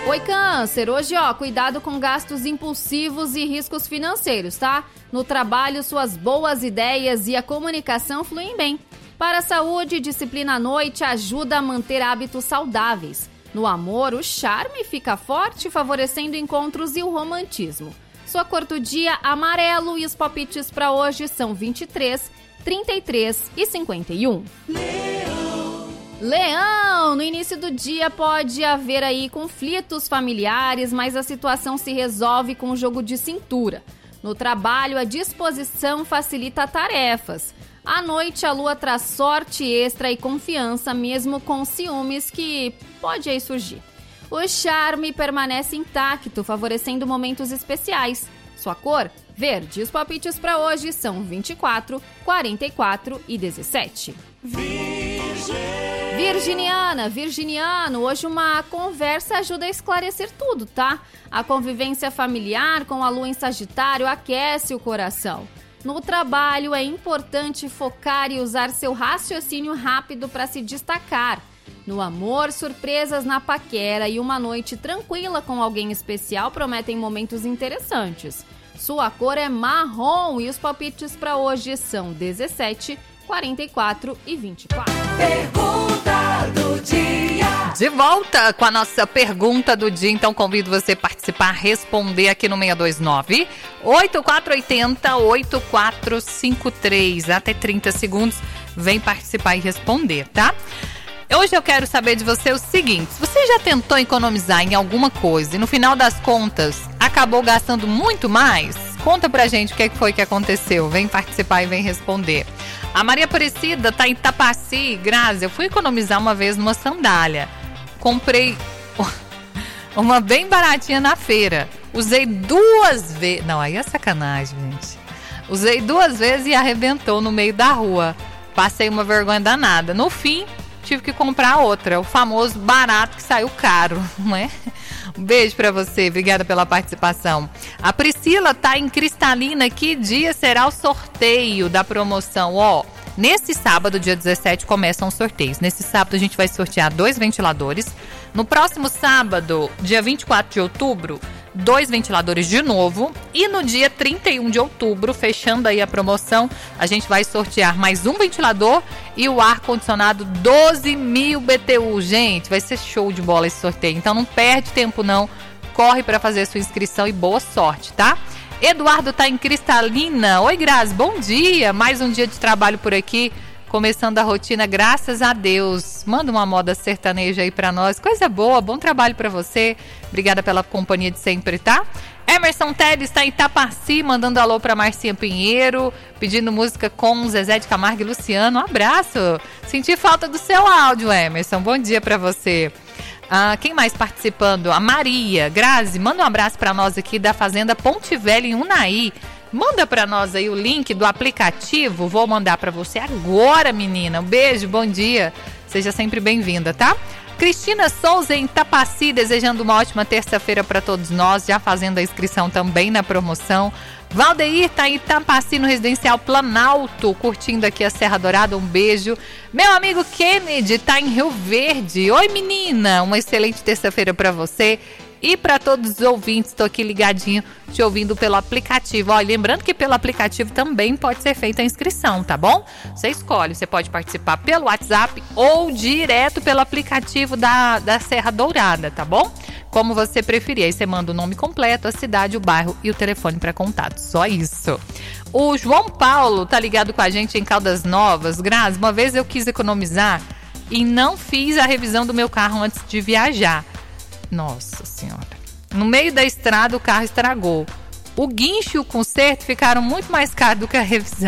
Oi, Câncer. Hoje, cuidado com gastos impulsivos e riscos financeiros, tá? No trabalho, suas boas ideias e a comunicação fluem bem. Para a saúde, disciplina à noite ajuda a manter hábitos saudáveis. No amor, o charme fica forte, favorecendo encontros e o romantismo. Sua cor do dia, amarelo, e os palpites para hoje são 23, 33 e 51. Leão, no início do dia pode haver aí conflitos familiares, mas a situação se resolve com o jogo de cintura. No trabalho, a disposição facilita tarefas. À noite, a lua traz sorte extra e confiança, mesmo com ciúmes que pode aí surgir. O charme permanece intacto, favorecendo momentos especiais. Sua cor, verde. Os palpites para hoje são 24, 44 e 17. Virginiano, hoje uma conversa ajuda a esclarecer tudo, tá? A convivência familiar com a lua em Sagitário aquece o coração. No trabalho é importante focar e usar seu raciocínio rápido para se destacar. No amor, surpresas na paquera e uma noite tranquila com alguém especial prometem momentos interessantes. Sua cor é marrom e os palpites para hoje são 17, 44 e 24. Pergunta do dia. De volta com a nossa pergunta do dia, então convido você a participar, responder aqui no 629-8480-8453. Até 30 segundos, vem participar e responder, tá? Hoje eu quero saber de você o seguinte: você já tentou economizar em alguma coisa e no final das contas acabou gastando muito mais? Conta pra gente o que foi que aconteceu. Vem participar e vem responder. A Maria Aparecida tá em Tapaci. Grazi, eu fui economizar uma vez numa sandália. Comprei uma bem baratinha na feira. Usei 2 vezes. Não, aí é sacanagem, gente. Usei 2 vezes e arrebentou no meio da rua. Passei uma vergonha danada. No fim, tive que comprar outra. O famoso barato que saiu caro, não é? Um beijo pra você, obrigada pela participação. A Priscila tá em Cristalina. Que dia será o sorteio da promoção? Nesse sábado, dia 17, começam os sorteios. Nesse sábado a gente vai sortear 2 ventiladores. No próximo sábado, dia 24 de outubro, 2 ventiladores de novo. E no dia 31 de outubro, fechando aí a promoção, a gente vai sortear mais um ventilador e o ar-condicionado 12.000 BTU. Gente, vai ser show de bola esse sorteio. Então não perde tempo não, corre para fazer sua inscrição e boa sorte, tá? Eduardo tá em Cristalina. Oi, Grazi, bom dia. Mais um dia de trabalho por aqui, começando a rotina, graças a Deus. Manda uma moda sertaneja aí pra nós. Coisa boa, bom trabalho pra você. Obrigada pela companhia de sempre, tá? Emerson Teles tá em Itapaci, mandando alô pra Marcinha Pinheiro, pedindo música com Zezé de Camargo e Luciano. Um abraço. Senti falta do seu áudio, Emerson. Bom dia pra você. Quem mais participando? A Maria. Grazi, manda um abraço pra nós aqui da Fazenda Ponte Velha, em Unai. Manda pra nós aí o link do aplicativo. Vou mandar pra você agora, menina. Um beijo, bom dia. Seja sempre bem-vinda, tá? Cristina Souza em Tapaci, desejando uma ótima terça-feira para todos nós, já fazendo a inscrição também na promoção. Valdeir tá em Tapaci, no Residencial Planalto, curtindo aqui a Serra Dourada. Um beijo. Meu amigo Kennedy tá em Rio Verde. Oi, menina, uma excelente terça-feira para você. E para todos os ouvintes, estou aqui ligadinho, te ouvindo pelo aplicativo. Olha, lembrando que pelo aplicativo também pode ser feita a inscrição, tá bom? Você escolhe, você pode participar pelo WhatsApp ou direto pelo aplicativo da Serra Dourada, tá bom? Como você preferir. Aí você manda o nome completo, a cidade, o bairro e o telefone para contato. Só isso. O João Paulo tá ligado com a gente em Caldas Novas. Grazi, uma vez eu quis economizar e não fiz a revisão do meu carro antes de viajar. Nossa senhora. No meio da estrada o carro estragou. O guincho e o conserto ficaram muito mais caros do que a revisão.